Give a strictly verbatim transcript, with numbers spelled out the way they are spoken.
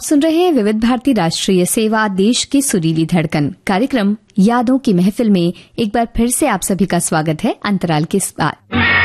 सुन रहे हैं विविध भारती राष्ट्रीय सेवा, देश की सुरीली धड़कन। कार्यक्रम यादों की महफिल में एक बार फिर से आप सभी का स्वागत है अंतराल के बाद।